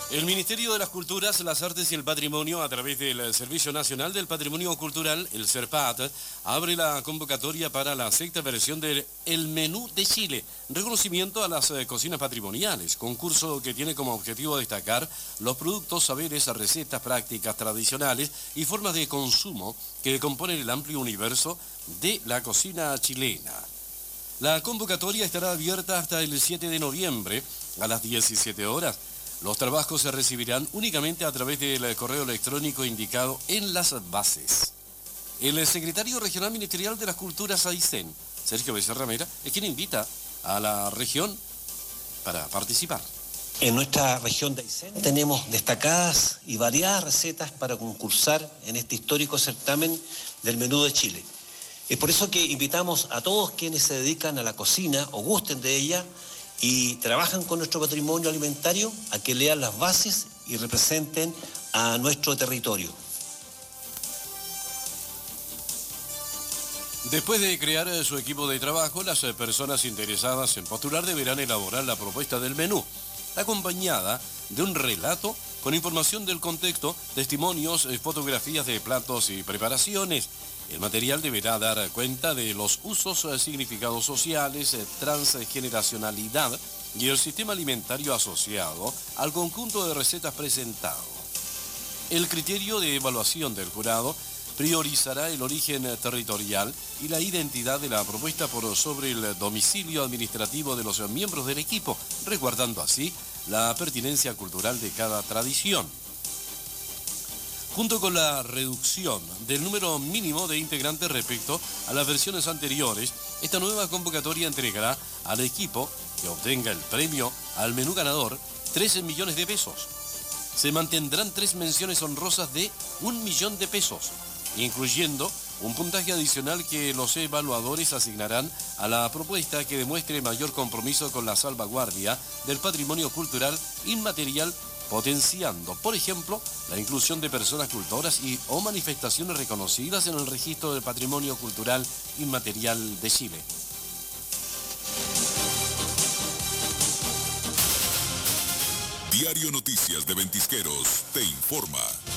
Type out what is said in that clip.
El Ministerio de las Culturas, las Artes y el Patrimonio, a través del Servicio Nacional del Patrimonio Cultural, el SERPAT, abre la convocatoria para la sexta versión del El Menú de Chile, reconocimiento a las cocinas patrimoniales, concurso que tiene como objetivo destacar los productos, saberes, recetas, prácticas tradicionales y formas de consumo que componen el amplio universo de la cocina chilena. La convocatoria estará abierta hasta el 7 de noviembre a las 17 horas. Los trabajos se recibirán únicamente a través del correo electrónico indicado en las bases. El secretario regional ministerial de las Culturas Aysén, Sergio Becerra Mera, es quien invita a la región para participar. En nuestra región de Aysén tenemos destacadas y variadas recetas para concursar en este histórico certamen del Menú de Chile. Es por eso que invitamos a todos quienes se dedican a la cocina o gusten de ella y trabajan con nuestro patrimonio alimentario a que lean las bases y representen a nuestro territorio. Después de crear su equipo de trabajo, las personas interesadas en postular deberán elaborar la propuesta del menú, acompañada de un relato con información del contexto, testimonios, fotografías de platos y preparaciones. El material deberá dar cuenta de los usos, significados sociales, transgeneracionalidad y el sistema alimentario asociado al conjunto de recetas presentado. El criterio de evaluación del jurado priorizará el origen territorial y la identidad de la propuesta por sobre el domicilio administrativo de los miembros del equipo, resguardando así la pertinencia cultural de cada tradición. Junto con la reducción del número mínimo de integrantes respecto a las versiones anteriores, esta nueva convocatoria entregará al equipo que obtenga el premio al menú ganador 13 millones de pesos. Se mantendrán 3 menciones honrosas de 1 millón de pesos, incluyendo un puntaje adicional que los evaluadores asignarán a la propuesta que demuestre mayor compromiso con la salvaguardia del patrimonio cultural inmaterial, potenciando, por ejemplo, la inclusión de personas cultoras y o manifestaciones reconocidas en el registro del patrimonio cultural inmaterial de Chile. Diario Noticias de Ventisqueros te informa.